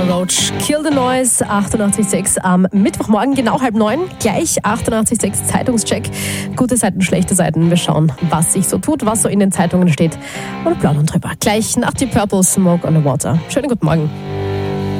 Papa Roach, Kill the Noise, 88.6 am Mittwochmorgen, genau 8:30, gleich 88.6 Zeitungscheck. Gute Seiten, schlechte Seiten. Wir schauen, was sich so tut, was so in den Zeitungen steht und plaudern drüber. Gleich nach die Purple, Smoke on the Water. Schönen guten Morgen.